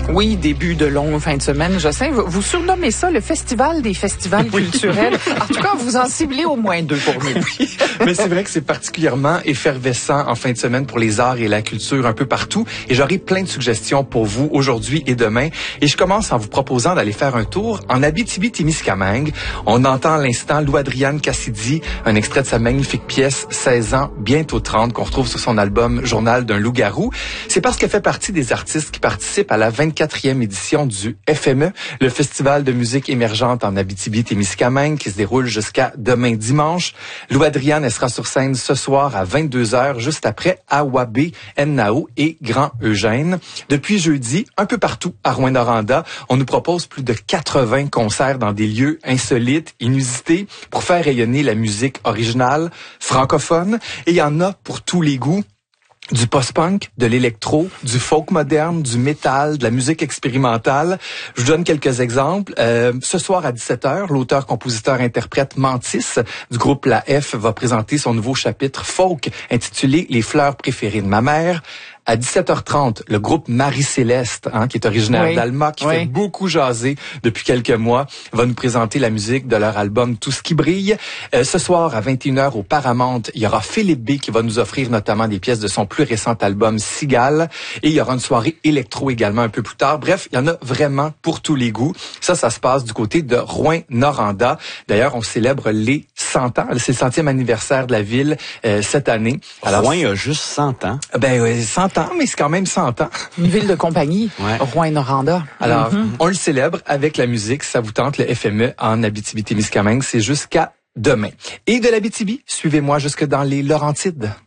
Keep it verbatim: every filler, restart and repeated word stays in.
Oui, début de longue fin de semaine. Jocelyne, vous, vous surnommez ça le festival des festivals oui. culturels. En tout cas, vous en ciblez au moins deux pour nous. Oui, mais c'est vrai que c'est particulièrement effervescent en fin de semaine pour les arts et la culture un peu partout. Et j'aurai plein de suggestions pour vous aujourd'hui et demain. Et je commence en vous proposant d'aller faire un tour en Abitibi-Témiscamingue. On entend à l'instant Lou-Adriane Cassidy, un extrait de sa magnifique pièce seize ans, bientôt trente, qu'on retrouve sur son album Journal d'un loup-garou. C'est parce qu'elle fait partie des artistes qui participent à la vingt-quatrième édition du F M E, le Festival de musique émergente en Abitibi-Témiscamingue, qui se déroule jusqu'à demain dimanche. Lou-Adriane, elle sera sur scène ce soir à vingt-deux heures, juste après Awabé, Ennao et Grand Eugène. Depuis jeudi, un peu partout à Rouyn-Noranda, on nous propose plus de quatre-vingts concerts dans des lieux insolites, inusités, pour faire rayonner la musique originale, francophone. Et il y en a pour tous les goûts. Du post-punk, de l'électro, du folk moderne, du métal, de la musique expérimentale. Je vous donne quelques exemples. Euh, ce soir à dix-sept heures, l'auteur-compositeur-interprète Mantis du groupe La F va présenter son nouveau chapitre folk intitulé « Les fleurs préférées de ma mère ». À dix-sept heures trente, le groupe Marie-Céleste, hein, qui est originaire oui. d'Alma, qui oui. fait beaucoup jaser depuis quelques mois, va nous présenter la musique de leur album Tout ce qui brille. Euh, ce soir, à vingt et une heures, au Paramount, il y aura Philippe B qui va nous offrir notamment des pièces de son plus récent album Cigale. Et il y aura une soirée électro également un peu plus tard. Bref, il y en a vraiment pour tous les goûts. Ça, ça se passe du côté de Rouyn-Noranda. D'ailleurs, on célèbre les cent ans. C'est le centième anniversaire de la ville euh, cette année. Alors, Rouyn a juste cent ans. Ben, ouais, cent ans, mais c'est quand même cent ans. Une ville de compagnie, ouais. Rouyn-Noranda. Alors, mm-hmm. on le célèbre avec la musique. Si ça vous tente, le F M E en Abitibi-Témiscamingue, c'est jusqu'à demain. Et de l'Abitibi, suivez-moi jusque dans les Laurentides.